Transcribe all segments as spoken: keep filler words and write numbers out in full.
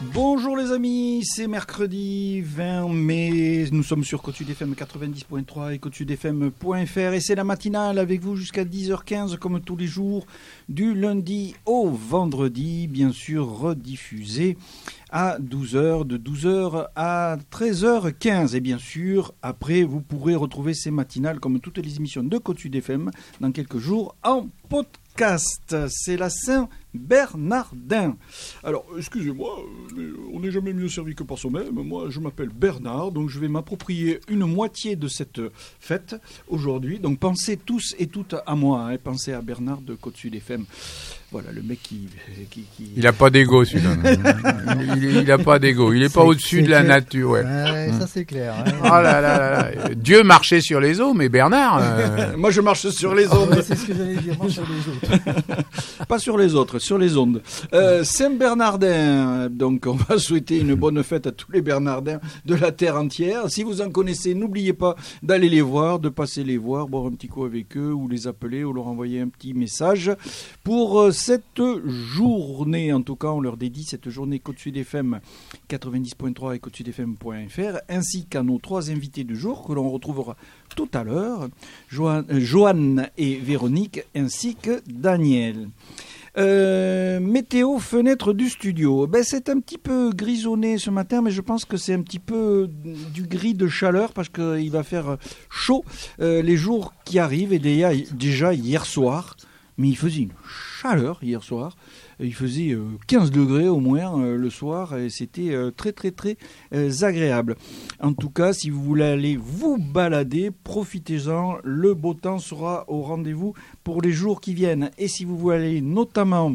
Bonjour les amis, c'est mercredi vingt mai, nous sommes sur Côte Sud F M quatre-vingt-dix point trois et côte sud f m point f r et c'est la matinale avec vous jusqu'à dix heures quinze comme tous les jours du lundi au vendredi, bien sûr rediffusé à douze heures, de douze heures à treize heures quinze. Et bien sûr, après, vous pourrez retrouver ces matinales comme toutes les émissions de Côte Sud F M dans quelques jours en podcast. C'est la Saint-Bernardin. Alors, excusez-moi, mais on n'est jamais mieux servi que par soi-même. Moi, je m'appelle Bernard, donc je vais m'approprier une moitié de cette fête aujourd'hui. Donc, pensez tous et toutes à moi. Hein. Pensez à Bernard de Côte Sud F M. Voilà, le mec qui... qui, qui... Il n'a pas d'ego, celui-là. il n'a pas d'ego. Il n'est pas au-dessus de la clair. nature. Ouais. Ouais, ça, c'est clair. Hein. Oh là là là là. Dieu marchait sur les eaux, mais Bernard... Euh... Moi, je marche sur les ondes. Ouais, c'est ce que j'allais dire, marche sur les autres. Pas sur les autres, sur les ondes. Euh, Saint-Bernardin, donc on va souhaiter une bonne fête à tous les Bernardins de la terre entière. Si vous en connaissez, n'oubliez pas d'aller les voir, de passer les voir, boire un petit coup avec eux, ou les appeler, ou leur envoyer un petit message pour euh, cette journée. En tout cas, on leur dédie cette journée Côte Sud F M quatre-vingt-dix point trois et côte sud f m point f r, ainsi qu'à nos trois invités du jour que l'on retrouvera tout à l'heure, Joanne, euh, Joanne et Véronique, ainsi que Daniel. Euh, météo fenêtre du studio. Ben, c'est un petit peu grisonné ce matin, mais je pense que c'est un petit peu du gris de chaleur parce qu'il va faire chaud euh, les jours qui arrivent. Et déjà, déjà hier soir, mais il faisait une chaleur hier soir. Il faisait quinze degrés au moins euh, le soir et c'était euh, très très très euh, agréable. En tout cas, si vous voulez aller vous balader, profitez-en. Le beau temps sera au rendez-vous pour les jours qui viennent. Et si vous voulez aller notamment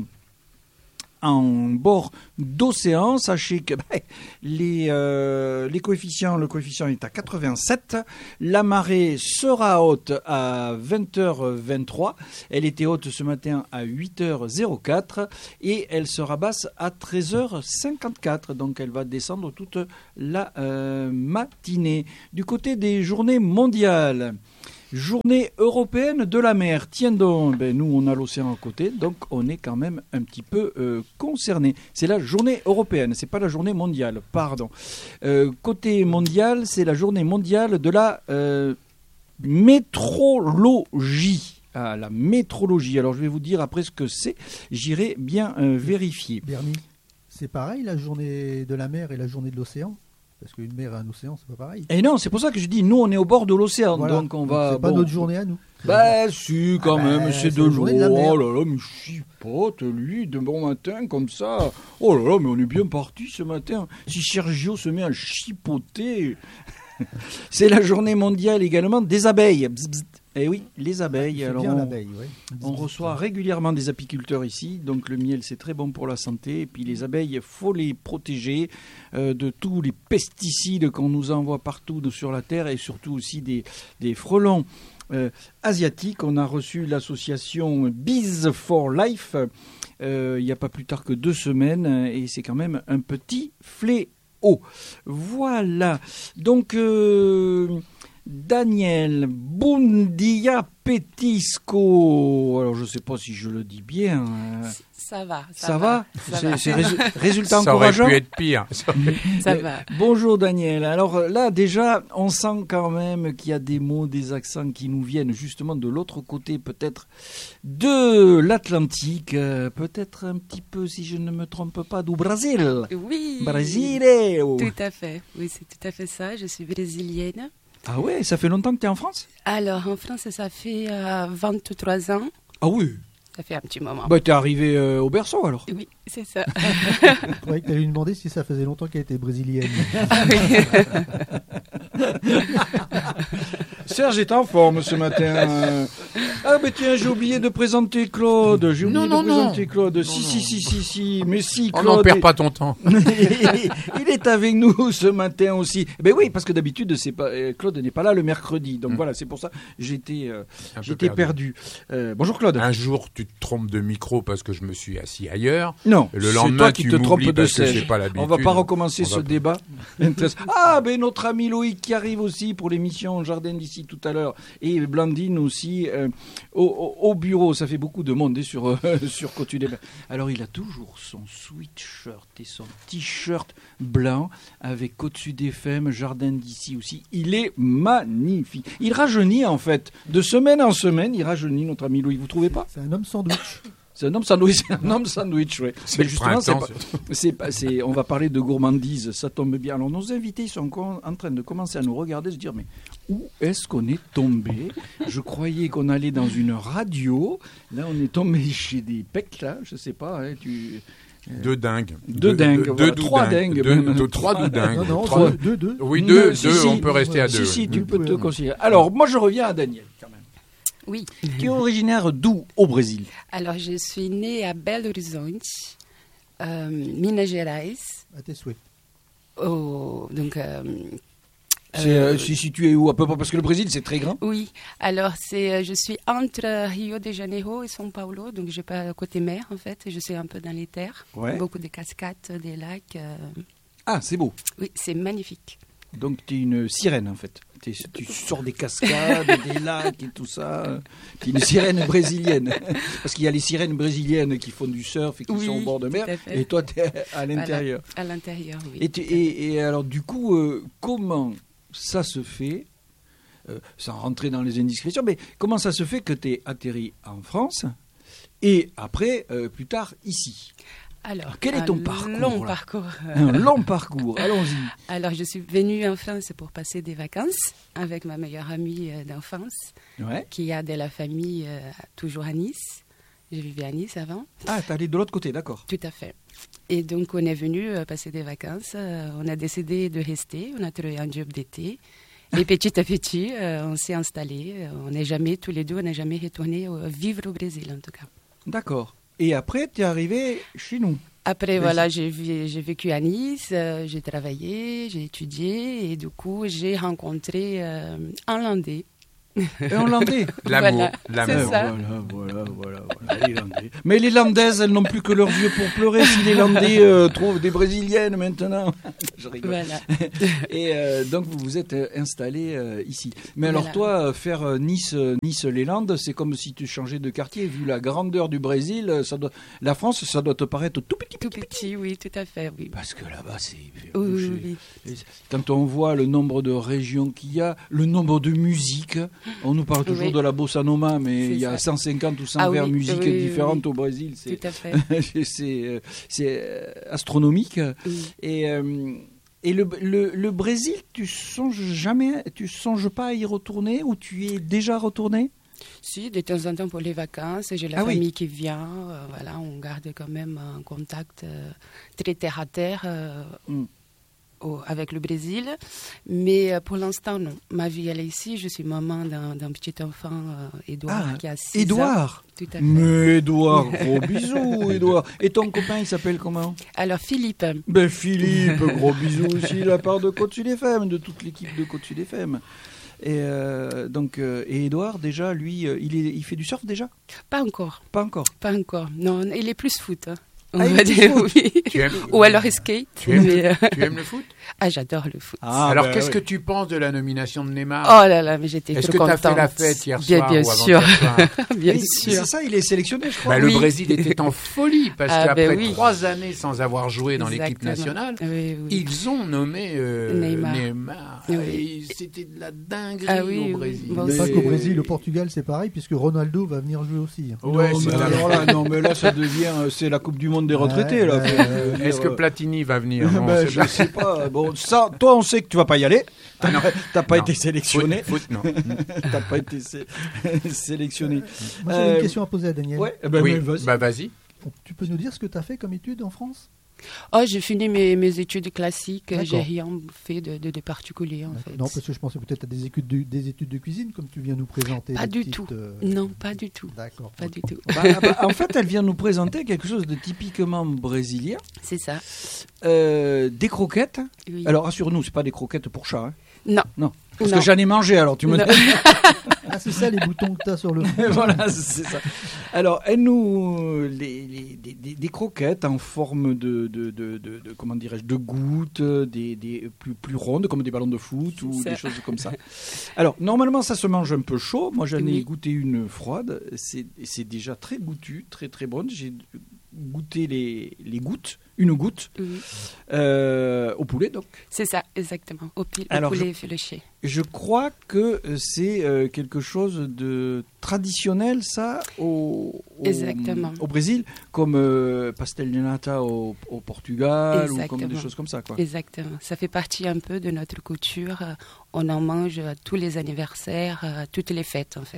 en bord d'océan, sachez que ben, les, euh, les coefficients, le coefficient est à quatre-vingt-sept, la marée sera haute à vingt heures vingt-trois, elle était haute ce matin à huit heures quatre et elle sera basse à treize heures cinquante-quatre, donc elle va descendre toute la euh, matinée. Du côté des journées mondiales, journée européenne de la mer. Tiens donc, ben nous on a l'océan à côté, donc on est quand même un petit peu euh, concerné. C'est la journée européenne, c'est pas la journée mondiale, pardon. Euh, côté mondial, c'est la journée mondiale de la euh, métrologie. Ah, la métrologie. Alors je vais vous dire après ce que c'est, j'irai bien euh, vérifier. Bernie, c'est pareil la journée de la mer et la journée de l'océan ? Parce qu'une mer et un océan, c'est pas pareil. Et non, c'est pour ça que je dis, nous, on est au bord de l'océan, voilà. donc on va... C'est pas bon, notre journée à nous. Bah, si, quand ah même, bah, c'est, c'est de l'eau. De oh là là, mais chipote, lui, de bon matin, comme ça. Oh là là, mais on est bien parti ce matin. Si Sergio se met à chipoter... C'est la journée mondiale également des abeilles. Bzz, bzz. Eh oui, les abeilles. C'est Alors bien on, l'abeille, ouais. on reçoit régulièrement des apiculteurs ici, donc le miel c'est très bon pour la santé. Et puis les abeilles, il faut les protéger euh, de tous les pesticides qu'on nous envoie partout de, sur la terre et surtout aussi des, des frelons euh, asiatiques. On a reçu l'association Bees for Life euh, il n'y a pas plus tard que deux semaines et c'est quand même un petit fléau. Oh, voilà. Donc, euh, Daniel Bundia Petisco. Alors, je ne sais pas si je le dis bien. Ça va. Ça, ça va, va ça c'est, va. c'est résu- résultat ça encourageant. Ça aurait pu être pire. Ça va. Bonjour Daniel. Alors là, déjà, on sent quand même qu'il y a des mots, des accents qui nous viennent justement de l'autre côté, peut-être de l'Atlantique, euh, peut-être un petit peu, si je ne me trompe pas, du Brésil. Oui. Brésil. Tout à fait. Oui, c'est tout à fait ça. Je suis brésilienne. Ah ouais, ça fait longtemps que tu es en France ? Alors, en France, ça fait euh, vingt-trois ans. Ah oui. Ça fait un petit moment. Bah, t'es arrivé euh, au berceau alors. Oui, c'est ça. Je croyais que tu allais lui demander si ça faisait longtemps qu'elle était brésilienne. Serge est en forme ce matin. Ah mais tiens, j'ai oublié de présenter Claude. J'ai oublié non, de non, présenter non. Claude. Non, si, non. si, si, si, si. Mais si, On Claude. n'en perd est... pas ton temps. Il est avec nous ce matin aussi. Ben oui, parce que d'habitude, c'est pas... Claude n'est pas là le mercredi. Donc mmh. voilà, c'est pour ça j'étais, euh, j'étais perdu. perdu. Euh, bonjour Claude. Un jour, tu te trompes de micro parce que je me suis assis ailleurs. Non, le c'est lendemain, toi qui tu te trompes de parce que siège. j'ai pas l'habitude. On va pas recommencer On ce va... débat. Ah, ben notre ami Loïc qui arrive aussi pour l'émission Jardin d'ici aussi tout à l'heure, et Blandine aussi, euh, au, au, au bureau. Ça fait beaucoup de monde sur, euh, sur Côte-du-Départ. Alors, il a toujours son sweatshirt et son t-shirt blanc avec Côte-Sud F M, Jardin d'ici aussi. Il est magnifique. Il rajeunit, en fait. De semaine en semaine, il rajeunit, notre ami Louis. Vous trouvez pas ? C'est un homme sandwich. C'est un homme sandwich, c'est un homme sandwich, ouais. C'est Mais le justement, c'est printemps, pas, c'est pas, c'est, on va parler de gourmandise, ça tombe bien. Alors, nos invités, ils sont encore en train de commencer à nous regarder, se dire, mais où est-ce qu'on est tombé ? Je croyais qu'on allait dans une radio. Là, on est tombé chez des pecs, là, je sais pas, hein, tu... Deux dingues. Deux dingues, voilà, trois dingues, Deux, même. deux, trois doudingues. Non, non, Trois- deux, deux, deux. Oui, deux, Non, si, deux, si. on peut rester à Si, deux. si, tu Vous peux pouvez, te oui. considérer. Alors, moi, je reviens à Daniel, quand même, Oui. qui est originaire d'où au Brésil ? Alors, je suis née à Belo Horizonte, euh, Minas Gerais. À tes souhaits. Au- donc, euh, C'est, euh, c'est situé où à peu près ? Parce que le Brésil, c'est très grand. oui. Alors, c'est, euh, je suis entre Rio de Janeiro et São Paulo, donc je pas côté mer en fait. Je suis un peu dans les terres, Ouais. beaucoup de cascades, des lacs. euh, Ah, c'est beau. Oui, c'est magnifique. Donc, tu es une sirène, en fait. T'es- tu sors des cascades, des lacs et tout ça. Tu es une sirène brésilienne. Parce qu'il y a les sirènes brésiliennes qui font du surf et qui Oui, sont au bord de mer. tout à fait. Et toi, tu es à l'intérieur. À l'intérieur, oui. Et, tu- et- et alors, du coup, euh, comment ça se fait, euh, sans rentrer dans les indiscrétions, mais comment ça se fait que tu es atterri en France et après, euh, plus tard, ici ? Alors, Quel est un ton parcours, long là parcours. euh, Un long parcours, allons-y. Alors, je suis venue en France pour passer des vacances avec ma meilleure amie euh, d'enfance, Ouais. qui a de la famille euh, toujours à Nice. Je vivais à Nice avant. Ah, t'es allé de l'autre côté, d'accord. Tout à fait. Et donc, on est venu euh, passer des vacances. euh, on a décidé de rester. On a trouvé un job d'été. Et petit à petit, euh, on s'est installé. Euh, On n'est jamais, tous les deux, on n'est jamais retourné euh, vivre au Brésil, en tout cas. D'accord. Et après, tu es arrivé chez nous. Après, Mais voilà, j'ai vi- j'ai vécu à Nice, euh, j'ai travaillé, j'ai étudié. Et du coup, j'ai rencontré euh, un Landais. Et hollandais. L'amour. Voilà, l'amour. c'est ça. Voilà, voilà, voilà, voilà, les Landais. Mais les Landaises, elles n'ont plus que leurs yeux pour pleurer si les Landais euh, trouvent des Brésiliennes maintenant. Je rigole. Voilà. Et euh, donc vous vous êtes euh, installé euh, ici. Mais alors Voilà. toi, euh, faire euh, Nice, euh, Nice-les-Landes, c'est comme si tu changeais de quartier. Vu la grandeur du Brésil, euh, ça doit, la France, ça doit te paraître tout petit. Tout petit, oui, tout à fait, oui. Parce que là-bas, c'est... Oui, oui, c'est- oui. Quand on voit le nombre de régions qu'il y a, le nombre de musiques, on nous parle toujours Oui. de la bossa nova, mais C'est il y a ça. cent cinquante ou cent Ah vingt oui, musiques oui, oui, différentes oui. au Brésil. C'est, Tout à fait. c'est, euh, c'est euh, astronomique. Oui. Et, euh, et le, le, le Brésil, tu songes jamais, tu songes pas à y retourner ou tu y es déjà retourné ? Si, de temps en temps pour les vacances, j'ai la Ah oui. famille qui vient. euh, voilà, on garde quand même un contact euh, très terre à terre euh, Mm. au- avec le Brésil. Mais euh, pour l'instant, non. Ma vie, elle est ici. Je suis maman d'un d'un petit enfant, euh, Édouard, Ah, qui a six ans. Édouard. Tout à fait. Mais Édouard, gros bisous, Édouard. Et ton copain, il s'appelle comment ? Alors, Philippe, Ben Philippe, gros bisous aussi de la part de Côte-Sud F M, de toute l'équipe de Côte-Sud F M. Et euh, donc, euh, et Édouard, déjà, lui, euh, il, est, il fait du surf déjà ? pas encore. Pas encore. Pas encore. Non, il est plus foot. hein. On Ah, il va est plus dire foot. oui. Tu aimes- Ou alors skate. Tu aimes, mais, euh, tu aimes le foot? Ah, j'adore le foot. Alors, ben qu'est-ce oui. que tu penses de la nomination de Neymar? Oh là là, mais j'étais Est-ce trop que tu as contente. fait la fête hier Bien, soir bien ou sûr. avant-hier soir? Bien Mais sûr. C'est ça, il est sélectionné, je crois. Bah, le Oui. Brésil était en folie parce Ah, qu'après ben oui. trois années sans avoir joué dans l'équipe Exactement. nationale, Oui, oui. ils ont nommé euh, Neymar. Neymar. Oui. Et c'était de la dinguerie Ah oui, au oui. Brésil. Bon, Mais- Pas qu'au Brésil, au Portugal, c'est pareil, puisque Ronaldo va venir jouer aussi. hein. Ouais, non, c'est mais un- alors là, non, mais là, ça devient, euh, c'est la Coupe du Monde des retraités, Ouais, là. ouais, Faut, ouais. euh, dire, Est-ce que euh, Platini va venir? Non, ben, c'est je pas- sais pas. Bon, ça, toi, on sait que tu vas pas y aller. T'as Ah non. t'as pas Non. été sélectionné. Foot, foot, non. T'as pas été sé- sélectionné. Moi, j'avais Euh, une question à poser à Daniel. Ouais, eh ben, oui, mais vas-y. bah vas-y. Tu peux nous dire ce que tu as fait comme étude en France? Oh, j'ai fini mes, mes études classiques. D'accord. J'ai rien fait de, de, de particulier, en fait. Non, parce que je pensais peut-être à des études de, des études de cuisine, comme tu viens nous présenter. Pas des du petites, tout. euh, Non, pas du tout. D'accord. Pas du tout. Bah, bah, en fait, elle vient nous présenter quelque chose de typiquement brésilien. C'est ça. Euh, des croquettes. Oui. Alors, rassure-nous, c'est pas des croquettes pour chat. hein. Non. Non. Parce Non. que j'en ai mangé, alors tu me Non. dis. Ah, c'est ça les boutons que tu as sur le front. Voilà, c'est ça. Alors, elle nous les, les- des, des- des croquettes en forme de, de, de, de- de- comment dirais-je, de gouttes, des, des plus plus rondes comme des ballons de foot ou Ça. des choses comme ça. Alors, normalement, ça se mange un peu chaud. Moi, j'en ai Oui. goûté une froide. C'est c'est déjà très goûtu, très très bonne. J'ai goûté les, les gouttes, une goutte Oui. euh, au poulet donc. C'est ça, exactement. Au, pi- au Alors, poulet filoché. Je crois que euh, c'est euh, quelque chose de traditionnel, ça, au, au, Exactement. au Brésil, comme euh, pastel de nata au, au Portugal, ou comme des Exactement. choses comme ça, quoi. Exactement. Ça fait partie un peu de notre culture. Euh, On en mange à tous les anniversaires, à toutes les fêtes, en fait.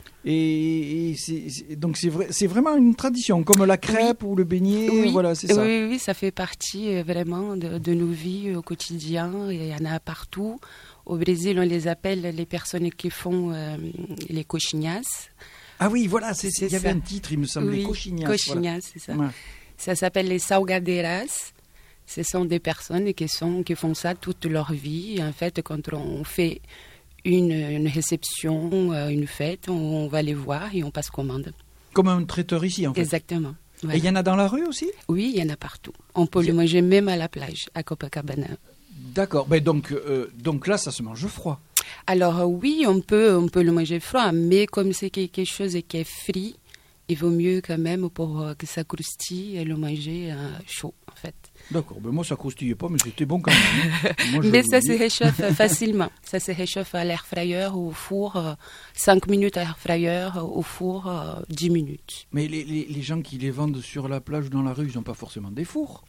Et, et c'est- c'est- donc c'est vrai, c'est vraiment une tradition, comme la crêpe ou le beignet, Oui. voilà, c'est ça. Oui, oui, ça fait partie euh, vraiment de, de nos vies au quotidien. Il y en a partout. Au Brésil, on les appelle les personnes qui font euh, les coxinhas. Ah oui, voilà, c'est- c'est- il y C'est avait ça. un titre, il me semble, les Oui, coxinhas. coxinhas, c'est ça. Voilà. Ouais. Ça s'appelle les salgadeiras. Ce sont des personnes qui, sont, qui font ça toute leur vie. En fait, quand on fait une, une réception, euh, une fête, on, on va les voir et on passe commande. Comme un traiteur ici, en fait. Exactement. Et Voilà. il y en a dans la rue aussi? Oui, il y en a partout. On peut le manger même à la plage, à Copacabana. D'accord. Ben donc, euh, donc là, ça se mange froid. Alors euh, oui, on peut, on peut le manger froid, mais comme c'est quelque chose qui est frit, il vaut mieux quand même pour euh, que ça croustille et le manger euh, chaud, en fait. D'accord. Ben moi, ça croustillait pas, mais c'était bon quand même. hein. Moi, je Mais vous ça le se dis. réchauffe facilement. Ça se réchauffe à l'air fryer ou au four, euh, cinq minutes à l'air fryer, euh, au four, euh, dix minutes. Mais les, les, les gens qui les vendent sur la plage ou dans la rue, ils n'ont pas forcément des fours.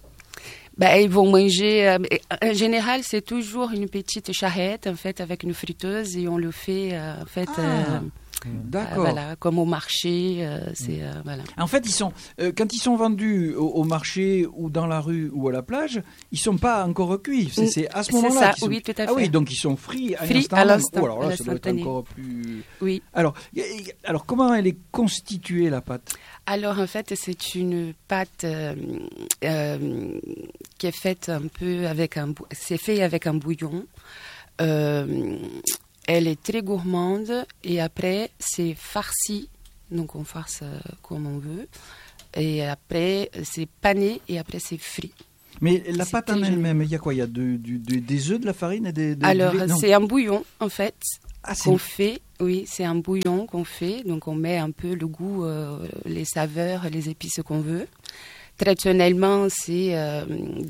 Ben, ils vont manger. euh, en général, c'est toujours une petite charrette, en fait, avec une friteuse et on le fait, euh, en fait, Ah, euh, D'accord. euh, voilà, comme au marché. euh, c'est euh, voilà. En fait, ils sont, euh, quand ils sont vendus au, au marché ou dans la rue ou à la plage, ils sont pas encore cuits. C'est, c'est à ce C'est moment-là ça, qu'ils sont oui, tout à Ah fait. oui, donc ils sont frits à Frits l'instant. à même. l'instant, Oh, alors à là, ça doit être l'instantané. encore plus. Oui. Alors, y- y- alors, comment elle est constituée, la pâte? Alors, en fait, c'est une pâte euh, euh, qui est faite un peu avec un... bou- C'est fait avec un bouillon. Euh, elle est très gourmande et après, c'est farci. Donc, on farce euh, comme on veut. Et après, c'est pané et après, c'est frit. Mais la C'est pâte en très elle-même, il y a quoi? Il y a de- du- de- des œufs, de la farine et des. de- Alors, du lait? Non. c'est un bouillon, en fait, Ah, c'est qu'on fait. Oui, c'est un bouillon qu'on fait. Donc, on met un peu le goût, euh, les saveurs, les épices qu'on veut. Traditionnellement, c'est euh,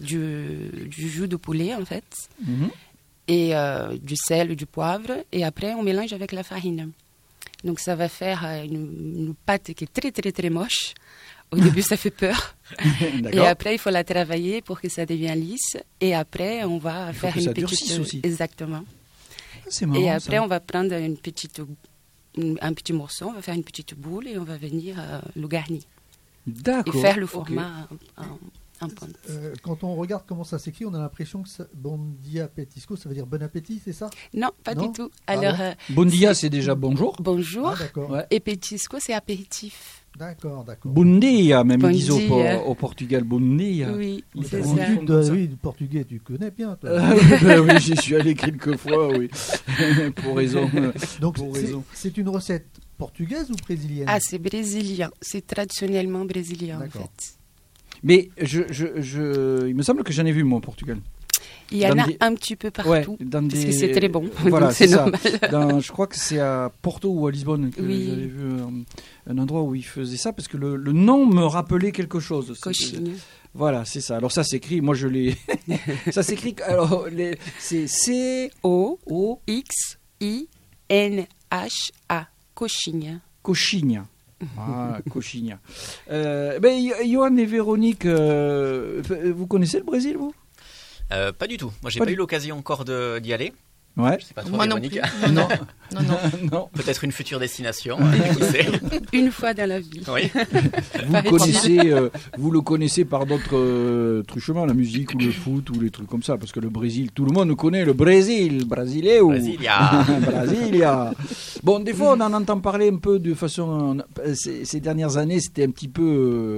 du, du jus de poulet, en fait, Mhm. et euh, du sel, du poivre. Et après, on mélange avec la farine. Donc, ça va faire euh, une, une pâte qui est très, très, très moche. Au début, ça fait peur. Et D'accord. après, il faut la travailler pour que ça devienne lisse. Et après, on va Il faut faire que une ça petite... durcisse aussi. Exactement. C'est marrant. Et après, ça. on va prendre une petite, une- un petit morceau, on va faire une petite boule et on va venir euh, le garnir. Et D'accord. faire le ok. format en, en, en pointe. Euh, quand on regarde comment ça s'écrit, on a l'impression que ça, bon dia petisco, ça veut dire bon appétit, c'est ça? Non, pas Non du tout. Ah Alors, bon euh, Bon dia, c'est déjà bonjour. bonjour. Ah, d'accord. Ouais. Et petisco, c'est apéritif. D'accord, d'accord. Bon dia, même Bon ils disent au, dia. au Portugal, bon dia. Oui, Il c'est est Bon, ça. tu Comme dois- ça. oui, du portugais, tu connais bien, toi. Ah, ben oui, j'y suis allé quelques fois, oui. Pour raison. euh, Donc, pour c'est- raison. c'est une recette portugaise ou brésilienne? Ah, c'est brésilien. C'est traditionnellement brésilien, en D'accord. fait. Mais je, je, je, il me semble que j'en ai vu, moi, au Portugal. Il y en Dans a des- un petit peu partout. Ouais, dans Parce des- que c'est très bon. Voilà, Donc c'est c'est ça. normal. Dans- je crois que c'est à Porto ou à Lisbonne que Oui. j'avais vu un, un endroit où ils faisaient ça, parce que le, le nom me rappelait quelque chose. C'était- Cochine. Voilà, c'est ça. Alors ça s'écrit, moi je l'ai... ça s'écrit, alors les- c'est C O O X I N H A. Coxinha. Coxinha. Ah, Coxinha. Euh, ben, Yo- Johan et Véronique, euh, vous connaissez le Brésil, vous? Euh, pas du tout. Moi, j'ai Pas pas, du- eu l'occasion encore de- d'y aller. Ouais. Je sais pas trop, Moi non Véronique. plus. Non, non, non, non. Non. Peut-être une future destination. qui sait. Une fois dans la vie. Oui. Vous Par le connaissez, euh, vous le connaissez par d'autres euh, truchements, la musique ou le foot ou les trucs comme ça, parce que le Brésil, tout le monde connaît le Brésil, Brasiléo. Brasilia. Brasilia. Bon, des fois, on en entend parler un peu de façon. euh, Ces, ces dernières années, c'était un petit peu. euh,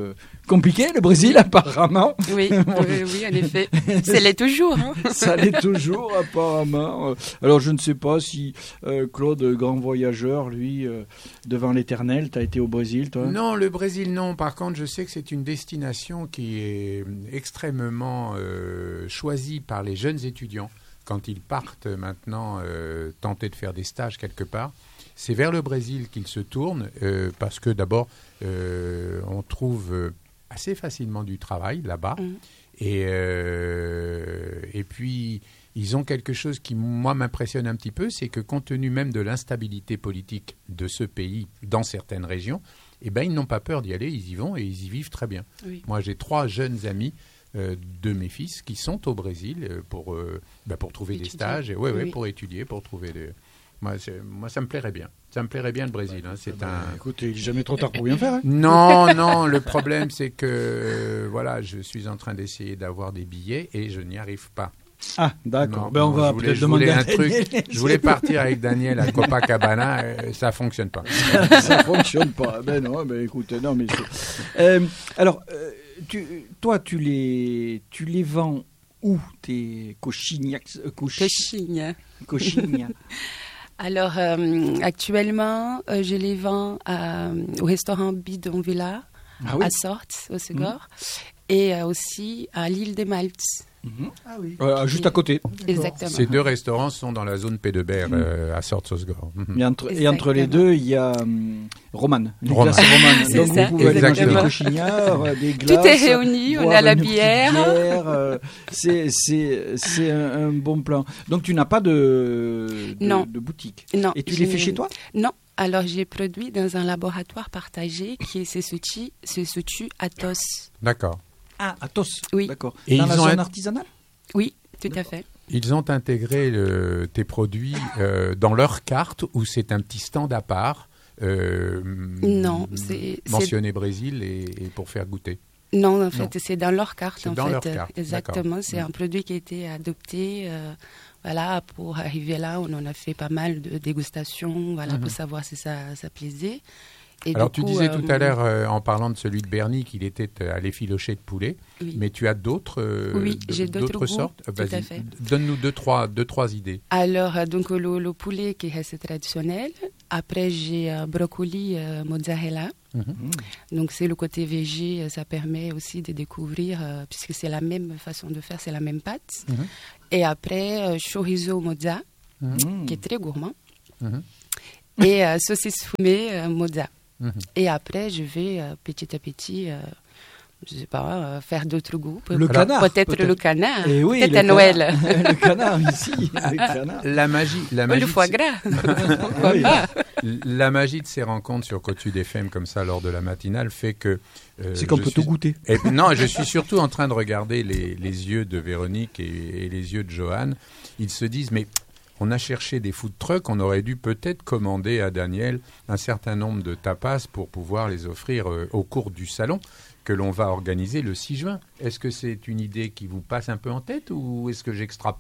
Compliqué, le Brésil, apparemment. Oui, oui, oui, en effet. Ça l'est toujours. Hein. Ça l'est toujours, apparemment. Alors, je ne sais pas si euh, Claude, grand voyageur, lui, euh, devant l'éternel, tu as été au Brésil, toi? Non, le Brésil, non. Par contre, je sais que c'est une destination qui est extrêmement euh, choisie par les jeunes étudiants quand ils partent maintenant euh, tenter de faire des stages quelque part. C'est vers le Brésil qu'ils se tournent euh, parce que d'abord, euh, on trouve euh, assez facilement du travail là-bas. Mmh. Et, euh, et puis, ils ont quelque chose qui, moi, m'impressionne un petit peu, c'est que compte tenu même de l'instabilité politique de ce pays dans certaines régions, eh ben, ils n'ont pas peur d'y aller, ils y vont et ils y vivent très bien. Oui. Moi, j'ai trois jeunes amis euh, de mes fils qui sont au Brésil euh, pour, euh, ben, pour trouver étudier. des stages, et, ouais, oui. ouais, pour étudier, pour trouver des... Moi, moi, ça me plairait bien. Ça me plairait bien le Brésil. Hein. C'est bah, un... Écoute, il n'est jamais trop tard pour bien faire. Hein. Non, non. Le problème, c'est que euh, voilà, je suis en train d'essayer d'avoir des billets et je n'y arrive pas. Ah, d'accord. Ben, on va je voulais, peut-être je demander voulais à un truc. Je voulais partir avec Daniel à Copacabana. Euh, ça fonctionne pas. Ça fonctionne pas. Ben non. Ben écoute, non mais. Euh, alors, euh, tu, toi, tu les, tu les vends où tes cochignacs, euh, coch... Cochignes. Cochignes. Alors, euh, actuellement, euh, je les vends à, au restaurant Bidon Villa, ah oui. à Sortes, au Ségor, mmh. et euh, aussi à l'île des Maltes. Mmh. Ah oui. Euh, juste à côté. Exactement. Ces deux restaurants sont dans la zone P de Berre, mmh. euh, à Sortes-au-Ségor. Mmh. Et, entre, et entre les deux, il y a um, Romane. Les Romane. glaces Romane. C'est Donc ça. vous pouvez aller manger des Exactement. cochignards, des glaces. Tout est réuni, on a la bière. bière euh, c'est, c'est, c'est un, un bon plan. Donc tu n'as pas de, de, non. de boutique. Non. Et tu les fais chez toi? Non. Alors j'ai produit dans un laboratoire partagé qui se situe, se situe à Tos. D'accord. Ah, à Tos. Oui. D'accord. Et dans ils la ont zone un... artisanale? Oui, tout D'accord. à fait. Ils ont intégré le, tes produits euh, dans leur carte ou c'est un petit stand à part euh, Non, c'est mentionné c'est... Brésil et, et pour faire goûter. Non, en fait, non. c'est dans leur carte. C'est en dans fait. leur carte. Exactement, D'accord. c'est mmh. un produit qui a été adopté. Euh, Voilà, pour arriver là, on en a fait pas mal de dégustations, voilà, mmh. pour savoir si ça, ça plaisait. Et alors, du tu coup, disais euh, tout à l'heure, euh, en parlant de celui de Berny, qu'il était à l'effiloché de poulet, oui. mais tu as d'autres, euh, oui, d- j'ai d'autres, d'autres goûts, sortes. tout Vas-y, à fait. Donne-nous deux trois, deux, trois idées. Alors, donc, le, le poulet qui reste traditionnel. Après, j'ai euh, brocoli euh, mozzarella. Mm-hmm. Donc, c'est le côté végé, ça permet aussi de découvrir, euh, puisque c'est la même façon de faire, c'est la même pâte. Mm-hmm. Et après, euh, chorizo mozza, mm-hmm. qui est très gourmand. Mm-hmm. Et euh, saucisse fumée euh, mozza. Mmh. Et après, je vais euh, petit à petit, euh, je ne sais pas, euh, faire d'autres goûts. Le Alors, canard. Peut-être, peut-être le canard. Et oui, peut-être le à Noël. Le canard ici. Le canard. La magie. La Ou magie le foie de... gras. oui. La magie de ces rencontres sur Côte-Sud F M comme ça lors de la matinale fait que. Euh, C'est qu'on peut suis... tout goûter. Et, non, je suis surtout en train de regarder les, les yeux de Véronique et, et les yeux de Johan. Ils se disent, mais. On a cherché des food trucks, on aurait dû peut-être commander à Daniel un certain nombre de tapas pour pouvoir les offrir euh, au cours du salon que l'on va organiser le six juin. Est-ce que c'est une idée qui vous passe un peu en tête ou est-ce que j'extrapole ?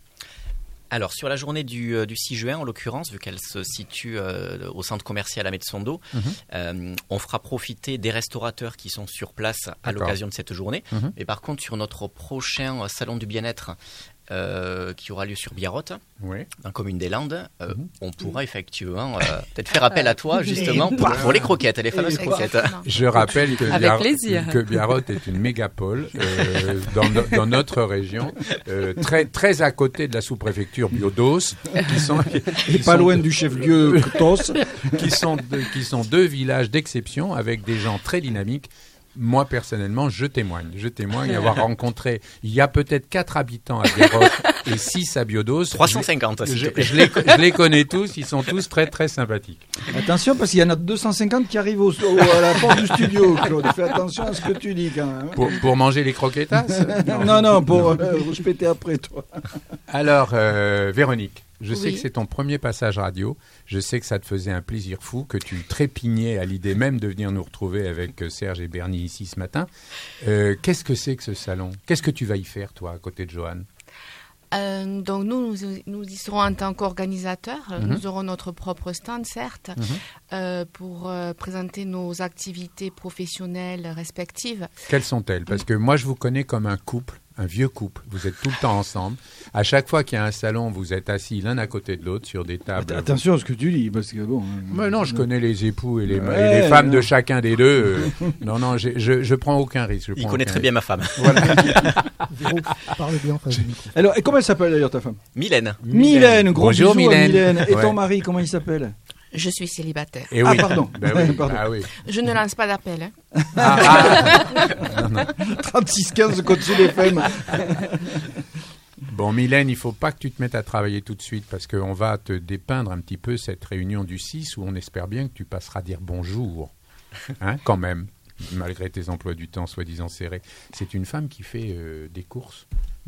Alors, sur la journée du, euh, du six juin, en l'occurrence, vu qu'elle se situe euh, au centre commercial Ametsondo, mm-hmm. euh, on fera profiter des restaurateurs qui sont sur place à D'accord. l'occasion de cette journée. Mm-hmm. Et par contre, sur notre prochain euh, salon du bien-être, Euh, qui aura lieu sur Biarrotte, oui. dans la commune des Landes, euh, mmh. on pourra effectivement euh, peut-être faire appel à toi justement pour, pour les croquettes, les fameuses croquettes. Je rappelle que, Avec Biar- plaisir. que Biarrotte est une mégapole euh, dans, no- dans notre région, euh, très, très à côté de la sous-préfecture Biodos, qui sont, qui et pas sont loin de, du chef-lieu Tos, qui sont, de, qui sont deux villages d'exception avec des gens très dynamiques. Moi, personnellement, je témoigne. Je témoigne avoir rencontré, il y a peut-être quatre habitants à Biarrotte et six à Biodos. trois cent cinquante, je, je, je, les, je les connais tous, ils sont tous très, très sympathiques. Attention, parce qu'il y en a deux cent cinquante qui arrivent au, au, à la porte du studio, Claude. Fais attention à ce que tu dis, quand même. Pour, pour manger les croquetas ? Non, non, non, pour euh, se péter après, toi. Alors, euh, Véronique. Je oui. sais que c'est ton premier passage radio. Je sais que ça te faisait un plaisir fou, que tu trépignais à l'idée même de venir nous retrouver avec Serge et Bernie ici ce matin. Euh, qu'est-ce que c'est que ce salon ? Qu'est-ce que tu vas y faire, toi, à côté de Johan ? Euh, donc nous, nous, nous y serons en tant qu'organisateurs. Mm-hmm. Nous aurons notre propre stand, certes, Mm-hmm. euh, pour euh, présenter nos activités professionnelles respectives. Quelles sont-elles? Parce que moi, je vous connais comme un couple, un vieux couple. Vous êtes tout le temps ensemble. À chaque fois qu'il y a un salon, vous êtes assis l'un à côté de l'autre sur des tables. Attention à ce que tu dis, parce que bon. Mais non, je connais les époux et les, Ouais, et les femmes non. de chacun des deux. Euh, non, non, j'ai- je je prends aucun risque. je Il prends connaît aucun très bien ma femme. Voilà. Véro, parle bien en face du micro. Alors, et comment elle s'appelle d'ailleurs ta femme? Mylène. Mylène, gros Bonjour, bisous à Mylène. Mylène. Et ton Ouais. mari, comment il s'appelle? Je suis célibataire. Et Ah, oui. pardon. Ben oui, Pardon. ah oui. Je ne lance pas d'appel. Hein. Ah, ah. Non, non. trente-six quinze code sud F M. Bon, Mylène, il faut pas que tu te mettes à travailler tout de suite parce qu'on va te dépeindre un petit peu cette réunion du six où on espère bien que tu passeras dire bonjour. Hein, quand même, malgré tes emplois du temps soi-disant serrés. C'est une femme qui fait euh, des courses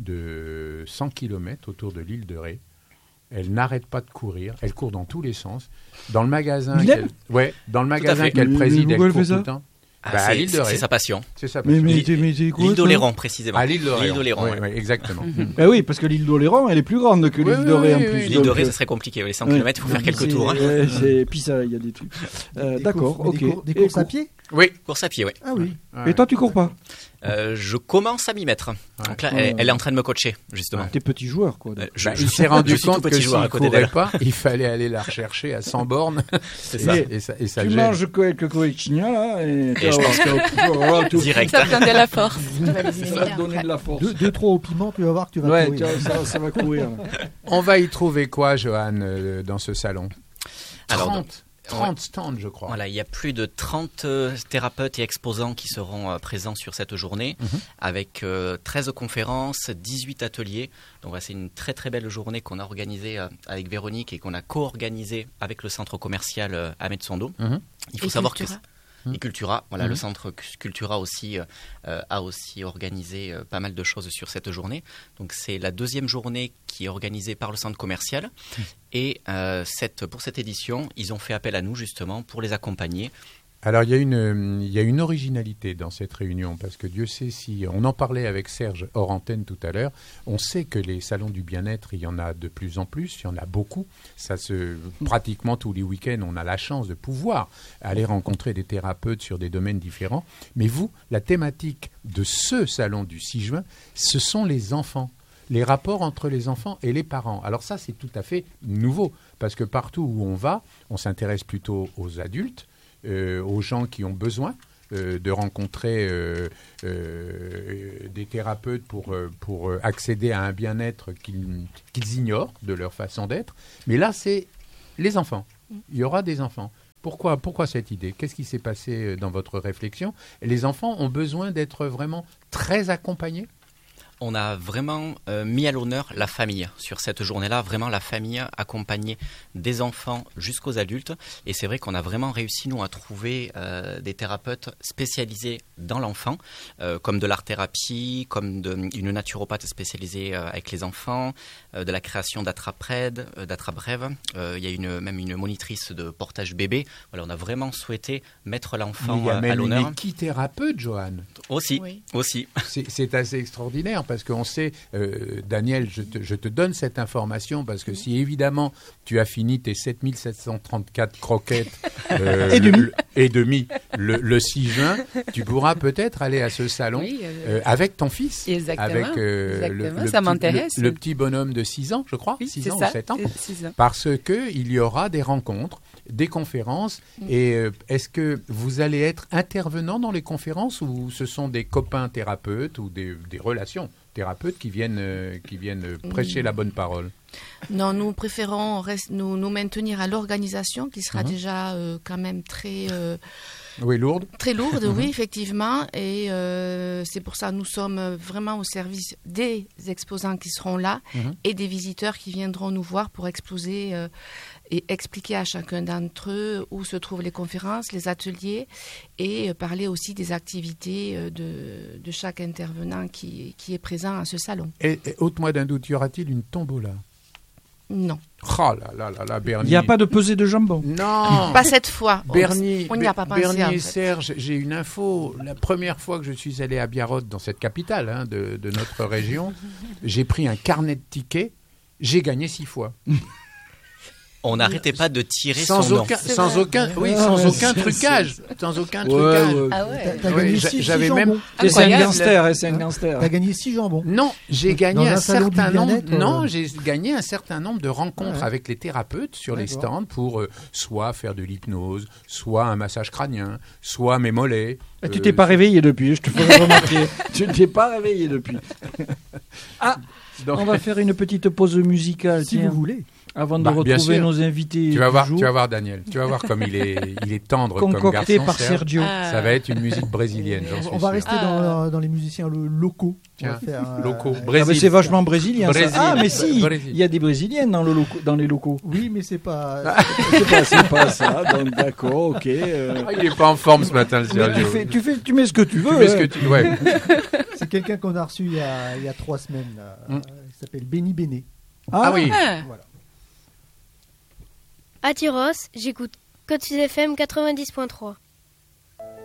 de cent kilomètres autour de l'île de Ré. Elle n'arrête pas de courir. Elle court dans tous les sens. Dans le magasin, Mylène qu'elle, ouais, dans le à magasin fait. qu'elle Mais préside, elle pourquoi elle court fait ça tout le temps. Ah, Bah, à c'est l'île de c'est Ré. sa passion. C'est ça. Mais, mais, L'île- t'es- mais t'es quoi, L'île toi d'Oléron, précisément. À l'île d'Oléron. L'île d'Oléron, Oui, ouais. oui, exactement. Ben oui, parce que l'île d'Oléron, elle est plus grande que Oui, l'île oui, de Ré en oui, plus. oui. L'île de donc, Ré, euh, ça serait compliqué. Les cent ouais. kilomètres, il faut faire quelques C'est- tours. hein. ouais, c'est- Puis ça, il y a des trucs. Euh, Des D'accord, courses- ok. Des, cours- des Et courses à cours- pied Oui. Course à pied, oui. Ah oui. Et toi, tu cours pas? Euh, je commence à m'y mettre. Donc là, Ouais. elle, elle est en train de me coacher, justement. T'es petit joueur, quoi. Euh, je- Bah, je- il s'est je rendu suis tout compte que petit s'il joueur ne à côté courait d'elle. pas, il fallait aller la rechercher à cent bornes. C'est Et- ça. Et, ça, et ça Tu le gêne. manges quoi avec le Coechigna, là, et, Et je pense que tout Direct. Ça vient de la force. Tu vas les ça va éliminer te donner après. de la force. Deux, deux, trois au piment, tu vas voir que tu vas Ouais, courir. tiens, ça, ça va courir. On va y trouver quoi, Johan, euh, dans ce salon? Alors, trente, trente stands, je crois. Voilà, il y a plus de trente euh, thérapeutes et exposants qui seront euh, présents sur cette journée, Mhm. avec euh, treize conférences, dix-huit ateliers. Donc voilà, c'est une très très belle journée qu'on a organisée euh, avec Véronique et qu'on a co-organisée avec le centre commercial euh, Ahmed Sondo. Mhm. Il faut Et savoir Cultura. que et Cultura, voilà, Mhm. le centre Cu- Cultura aussi euh, euh, a aussi organisé euh, pas mal de choses sur cette journée. Donc c'est la deuxième journée qui est organisée par le centre commercial. Et euh, cette, pour cette édition, ils ont fait appel à nous justement pour les accompagner. Alors, il y, a une, euh, il y a une originalité dans cette réunion, parce que Dieu sait si... On en parlait avec Serge hors antenne tout à l'heure. On sait que les salons du bien-être, il y en a de plus en plus, il y en a beaucoup. Ça se, pratiquement tous les week-ends, on a la chance de pouvoir aller rencontrer des thérapeutes sur des domaines différents. Mais vous, la thématique de ce salon du six juin, ce sont les enfants. Les rapports entre les enfants et les parents. Alors ça, c'est tout à fait nouveau, parce que partout où on va, on s'intéresse plutôt aux adultes, euh, aux gens qui ont besoin euh, de rencontrer euh, euh, des thérapeutes pour, euh, pour accéder à un bien-être qu'ils qu'ils ignorent de leur façon d'être. Mais là, c'est les enfants. Il y aura des enfants. Pourquoi, pourquoi cette idée? Qu'est-ce qui s'est passé dans votre réflexion? Les enfants ont besoin d'être vraiment très accompagnés? On a vraiment euh, mis à l'honneur la famille sur cette journée-là, vraiment la famille accompagnée des enfants jusqu'aux adultes. Et c'est vrai qu'on a vraiment réussi, nous, à trouver euh, des thérapeutes spécialisés dans l'enfant, euh, comme de l'art-thérapie, comme de, une naturopathe spécialisée euh, avec les enfants, euh, de la création d'attrape-rêve. Euh, d'attrape-rêve. Euh, il y a une, même une monitrice de portage bébé. Voilà, on a vraiment souhaité mettre l'enfant Il y a euh, à même une l'honneur. équithérapeute, Johan. Aussi, Oui. aussi. C'est c'est assez extraordinaire parce qu'on sait, euh, Daniel, je te, je te donne cette information parce que si évidemment tu as fini tes sept mille sept cent trente-quatre croquettes euh, Et demi. le, et demi le, le six juin, tu pourras peut-être aller à ce salon Oui, euh, euh, avec ton fils. Exactement, Avec euh, exactement, le, le ça petit- m'intéresse. Le, le petit bonhomme de six ans, je crois, oui, six c'est ans ça, ou sept ans. c'est- c'est ça. Parce qu'il y aura des rencontres, des conférences. Mm. Et euh, est-ce que vous allez être intervenant dans les conférences ou ce sont des copains thérapeutes ou des, des relations thérapeutes qui viennent, euh, qui viennent euh, prêcher Mm. la bonne parole? Non, nous préférons rest- nous, nous maintenir à l'organisation qui sera Mhm. déjà euh, quand même très, euh, Oui, lourde. très lourde, Mhm. oui, effectivement. Et euh, c'est pour ça que nous sommes vraiment au service des exposants qui seront là Mhm. et des visiteurs qui viendront nous voir pour exposer euh, et expliquer à chacun d'entre eux où se trouvent les conférences, les ateliers et euh, parler aussi des activités euh, de, de chaque intervenant qui, qui est présent à ce salon. Et, et ôte-moi d'un doute, y aura-t-il une tombola? Non. Oh là là là là, Bernie. Il n'y a pas de pesée de jambon. Non. Pas cette fois. Bernie, On n'y a pas pensé. Bernie en et fait. Serge, j'ai une info. La première fois que je suis allé à Biarritz, dans cette capitale hein, de, de notre région, j'ai pris un carnet de tickets. J'ai gagné six fois. On n'arrêtait pas de tirer Sans son aucun, nom. sans aucun, oui, Ah, sans ouais, aucun c'est- trucage, sans aucun Ouais, trucage. ouais. Ah ouais. T'as Oui, gagné j'a- six, j'avais six même- jambons. Et c'est un Incroyable. gangster, et c'est un gangster. T'as gagné six jambons. Non, j'ai gagné Dans un, un salon du certain nombre. bien-être, euh, Non, j'ai gagné un certain nombre de rencontres Ouais. avec les thérapeutes sur les D'accord. stands pour euh, soit faire de l'hypnose, soit un massage crânien, soit mes mollets. Et tu Euh, t'es pas réveillé depuis, je te ferai remarquer. Tu ne t'es pas réveillé depuis. Ah, donc- on va faire une petite pause musicale, Si tiens, vous voulez. avant de Bah, bien retrouver sûr. nos invités Tu vas du voir, jour, tu vas voir Daniel. Tu vas voir comme il est, il est tendre comme concocté garçon. par Serge. Sergio. Ah. Ça va être une musique brésilienne. j'en On, suis on va sûr. rester Ah. dans, dans les musiciens lo- locaux. On va Tiens, faire, euh, locaux. euh, Brésil. Ah, mais c'est vachement brésilien. ça. Brésil. Ah, mais si, Brésil. il y a des brésiliennes dans, le loco- dans les locaux. Oui, mais c'est pas. C'est pas, c'est pas ça, donc d'accord, ok. euh. Ah, il est pas en forme ce matin, le Mais Sergio. tu, fais, tu, fais, tu mets ce que tu veux. Tu mets ce hein. que tu- ouais. C'est quelqu'un qu'on a reçu il y a, il y a trois semaines. Là. Mm. Euh, Il s'appelle Benny Béné. Ah oui. Ah. Voilà. À Tyros, j'écoute Côte Sud F M quatre-vingt-dix point trois.